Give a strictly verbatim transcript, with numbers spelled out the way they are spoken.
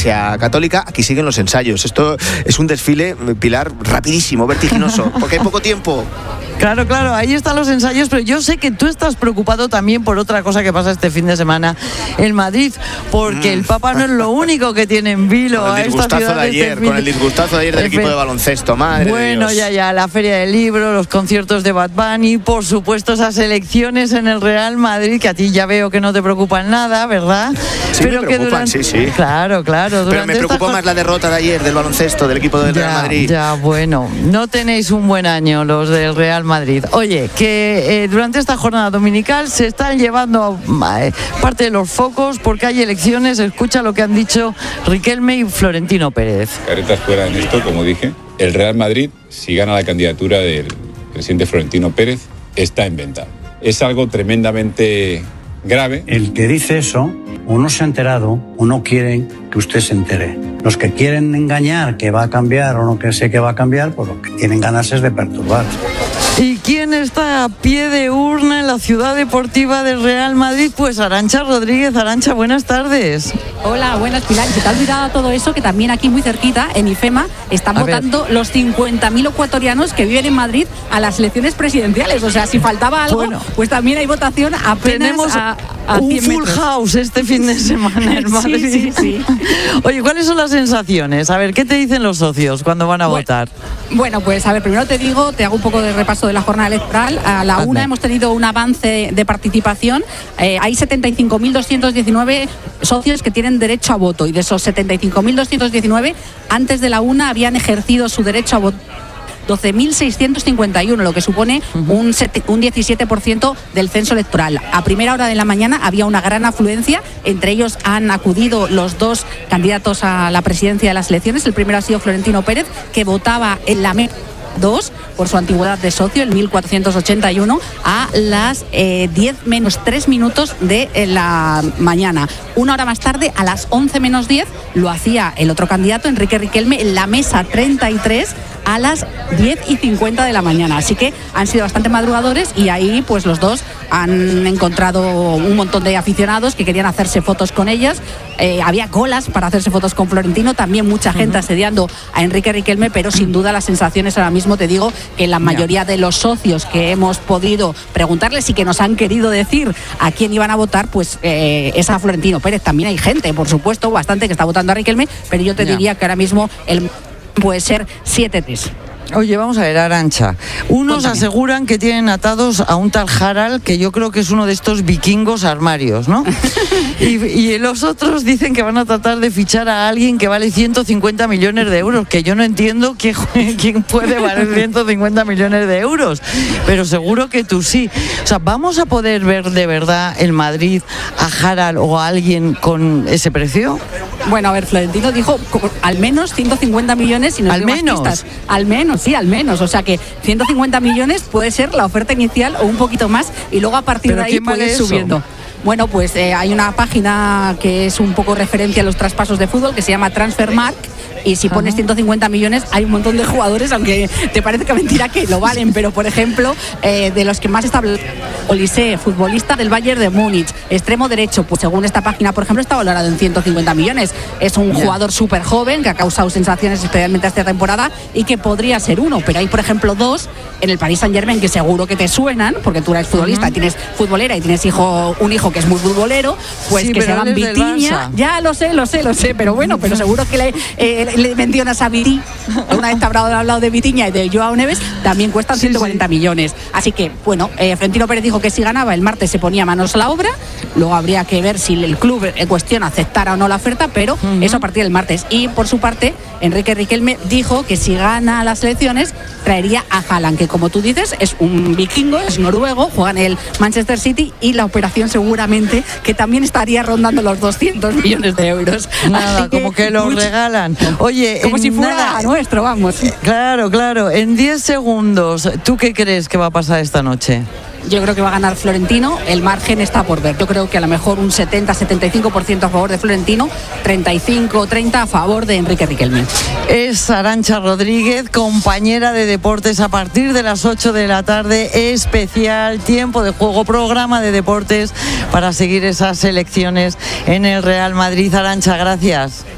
Iglesia Católica, aquí siguen los ensayos. Esto es un desfile, Pilar, rapidísimo, vertiginoso, porque hay poco tiempo. Claro, claro, ahí están los ensayos, pero yo sé que tú estás preocupado también por otra cosa que pasa este fin de semana en Madrid, porque mm. el Papa no es lo único que tiene en vilo a esta ciudad de ayer, este con el disgustazo de ayer del equipo de baloncesto, madre Bueno, de Dios. ya, ya, la Feria del Libro, los conciertos de Bad Bunny, por supuesto esas elecciones en el Real Madrid, que a ti ya veo que no te preocupan nada, ¿verdad? Sí, pero me preocupan, durante... sí, sí. Claro, claro. Pero me preocupó esta... más la derrota de ayer del baloncesto del equipo del ya, Real Madrid. Ya, bueno, no tenéis un buen año los del Real Madrid. Oye, que eh, durante esta jornada dominical se están llevando eh, parte de los focos porque hay elecciones. Escucha lo que han dicho Riquelme y Florentino Pérez. Caretas fuera en esto, como dije, el Real Madrid, si gana la candidatura del presidente Florentino Pérez, está en venta. Es algo tremendamente grave. El que dice eso, o no se ha enterado, o no quieren que usted se entere. Los que quieren engañar que va a cambiar o no que sé que va a cambiar, pues lo que tienen ganas es de perturbar. ¿Y quién está a pie de urna en la ciudad deportiva del Real Madrid? Pues Arantxa Rodríguez. Arantxa, buenas tardes. Hola, buenas, Pilar. Se te ha olvidado todo eso, que también aquí muy cerquita, en IFEMA, están a votando ver. los cincuenta mil ecuatorianos que viven en Madrid a las elecciones presidenciales. O sea, si faltaba algo, bueno, pues también hay votación apenas tenemos a, a un cien full metros. House este fin de semana en Madrid. Sí, sí, sí. Oye, ¿cuáles son las sensaciones? A ver, ¿qué te dicen los socios cuando van a bueno, votar? Bueno, pues a ver, primero te digo, te hago un poco de repaso de la jornada electoral. A la Hazme. una hemos tenido un avance de participación. Eh, hay setenta y cinco mil doscientos diecinueve socios que tienen derecho a voto, y de esos setenta y cinco mil doscientos diecinueve, antes de la una habían ejercido su derecho a voto doce mil seiscientos cincuenta y uno, lo que supone uh-huh. un, un diecisiete por ciento del censo electoral. A primera hora de la mañana había una gran afluencia, entre ellos han acudido los dos candidatos a la presidencia de las elecciones. El primero ha sido Florentino Pérez, que votaba en la mesa dos por su antigüedad de socio, el mil cuatrocientos ochenta y uno, a las eh, diez menos tres minutos de eh, la mañana. Una hora más tarde, a las once menos diez, lo hacía el otro candidato, Enrique Riquelme, en la mesa treinta y tres, a las diez y cincuenta de la mañana. Así que han sido bastante madrugadores, y ahí pues los dos han encontrado un montón de aficionados que querían hacerse fotos con ellas. Eh, había colas para hacerse fotos con Florentino, también mucha gente uh-huh. asediando a Enrique Riquelme, pero sin duda las sensaciones ahora mismo, te digo que la mayoría yeah. de los socios que hemos podido preguntarles y que nos han querido decir a quién iban a votar, pues eh, es a Florentino Pérez. También hay gente, por supuesto, bastante que está votando a Riquelme, pero yo te yeah. diría que ahora mismo el puede ser siete tres. Oye, vamos a ver, Arantxa. Unos Cuéntame. aseguran que tienen atados a un tal Harald, que yo creo que es uno de estos vikingos armarios, ¿no? y, y los otros dicen que van a tratar de fichar a alguien que vale ciento cincuenta millones de euros, que yo no entiendo quién, quién puede valer ciento cincuenta millones de euros, pero seguro que tú sí. O sea, ¿vamos a poder ver de verdad en Madrid a Harald o a alguien con ese precio? Bueno, a ver, Florentino dijo al menos ciento cincuenta millones y nos ¿Al dio menos? Más pistas. Al menos, sí, al menos. O sea que ciento cincuenta millones puede ser la oferta inicial o un poquito más, y luego a partir de ahí puede ir subiendo. Bueno, pues eh, hay una página que es un poco referencia a los traspasos de fútbol que se llama Transfermarkt, y si pones ciento cincuenta millones hay un montón de jugadores, aunque te parece que mentira que lo valen, pero por ejemplo, eh, de los que más está Olise, futbolista del Bayern de Múnich, extremo derecho, pues según esta página, por ejemplo, está valorado en ciento cincuenta millones. Es un yeah. jugador súper joven que ha causado sensaciones especialmente esta temporada y que podría ser uno, pero hay por ejemplo dos en el Paris Saint-Germain que seguro que te suenan, porque tú eres futbolista, uh-huh. tienes futbolera y tienes hijo, un hijo que es muy futbolero, pues sí, que se llaman Vitinha. Ya lo sé, lo sé, lo sé, pero bueno, pero seguro que le, eh, le mencionas a Viti. Una vez te habrá hablado de Vitinha y de Joao Neves, también cuestan ciento cuarenta sí, sí. millones. Así que, bueno, eh, Florentino Pérez dijo que si ganaba el martes se ponía manos a la obra, luego habría que ver si el club en cuestión aceptara o no la oferta, pero uh-huh. eso a partir del martes. Y por su parte, Enrique Riquelme dijo que si gana las elecciones traería a Haaland, que como tú dices es un vikingo, es noruego, juega en el Manchester City, y la operación seguramente que también estaría rondando los doscientos millones de euros. Nada, Así como que, que lo mucho, regalan. Oye, como si fuera nada, nuestro, vamos. Claro, claro. En diez segundos, ¿tú qué crees que va a pasar esta noche? Yo creo que va a ganar Florentino, el margen está por ver. Yo creo que a lo mejor un setenta a setenta y cinco por ciento a favor de Florentino, treinta y cinco treinta a favor de Enrique Riquelme. Es Arantxa Rodríguez, compañera de deportes a partir de las ocho de la tarde, especial tiempo de juego, programa de deportes para seguir esas elecciones en el Real Madrid. Arantxa, gracias.